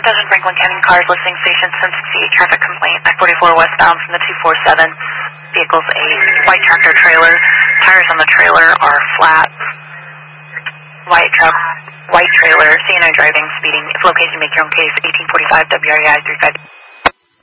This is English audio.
Franklin County Cars Listing Station, 1068 traffic complaint, I-44 westbound from the 247. Vehicle's a white tractor trailer. Tires on the trailer are flat. White truck, white trailer, CNI driving, speeding. If located, make your own case, 1845 WREI 35.